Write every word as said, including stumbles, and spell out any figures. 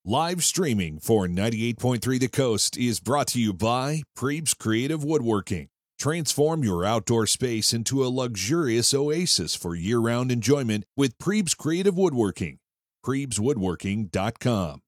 Live streaming for ninety-eight point three The Coast is brought to you by Prebes Creative Woodworking. Transform your outdoor space into a luxurious oasis for year-round enjoyment with Prebes Creative Woodworking. Prebes Woodworking dot com.